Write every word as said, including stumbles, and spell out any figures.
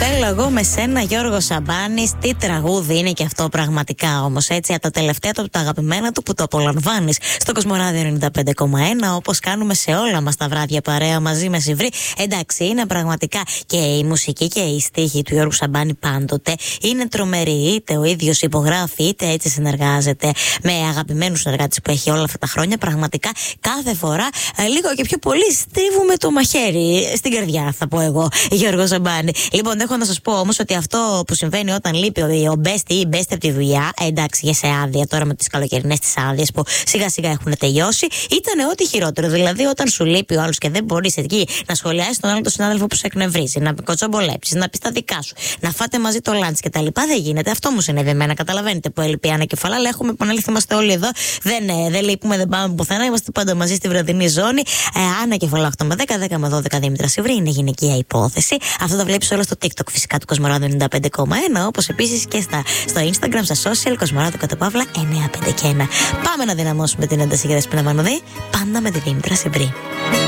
Θέλω εγώ με σένα, Γιώργο Σαμπάνης. Τι τραγούδι είναι και αυτό πραγματικά όμως, έτσι. Από τα τελευταία του, τα αγαπημένα του που το απολαμβάνεις στο Κοσμοράδιο ενενήντα πέντε κόμμα ένα, όπως κάνουμε σε όλα μας τα βράδια παρέα μαζί με Σιβρή. Εντάξει, είναι πραγματικά και η μουσική και η στίχη του Γιώργου Σαμπάνη πάντοτε είναι τρομερή. Είτε ο ίδιος υπογράφει, είτε έτσι συνεργάζεται με αγαπημένους συνεργάτες που έχει όλα αυτά τα χρόνια. Πραγματικά κάθε φορά ε, λίγο και πιο πολύ στρίβουμε το μαχαίρι στην καρδιά, θα πω εγώ, Γιώργο Σαμπάνη. Λοιπόν, έχω να σας πω όμως ότι αυτό που συμβαίνει όταν λείπει ο μπέστη ή η μπέστη από τη δουλειά, εντάξει, για σε άδεια τώρα με τις καλοκαιρινές τις άδειες που σιγά σιγά έχουν τελειώσει, ήταν ό,τι χειρότερο. Δηλαδή, όταν σου λείπει ο άλλος και δεν μπορείς εκεί να σχολιάσεις τον άλλο τον συνάδελφο που σε εκνευρίζει, να κοτσομπολέψεις, να πεις τα δικά σου, να φάτε μαζί το λάντς κτλ. Δεν γίνεται. Αυτό μου συνέβη εμένα. Καταλαβαίνετε που έλειπε η Άννα Κεφαλά, αλλά έχουμε επανέλθει, είμαστε όλοι εδώ. Δεν, ε, δεν λείπουμε, δεν πάμε πουθενά. Είμαστε πάντα μαζί στη βραδινή ζώνη. Ε, Άννα Κεφαλά οκτώ με δέκα, δέκα με δώδεκα Δήμητρα Σιβρή. Είναι γυναικεία υπόθεση. Αυτό το βλέπεις όλο στο TikTok φυσικά του Κοσμοράδου ενενήντα πέντε κόμμα ένα. Όπως επίσης και στα, στο Instagram, στα social, Κοσμοράδου κατά παύλα εννιά πέντε ένα. Πάμε να δυναμώσουμε την ένταση για Δέσποινα Μανουδή. Πάντα με τη Δήμητρα Σιβρή.